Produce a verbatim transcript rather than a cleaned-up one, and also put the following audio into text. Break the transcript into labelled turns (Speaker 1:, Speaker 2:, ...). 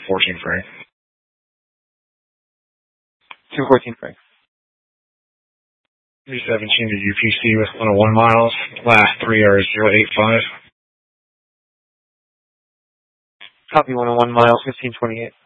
Speaker 1: fourteen Frank.
Speaker 2: two fourteen Frank.
Speaker 1: three seventeen to U P C with one oh one miles. Last three are zero eight five.
Speaker 2: Copy one oh one miles, fifteen twenty-eight.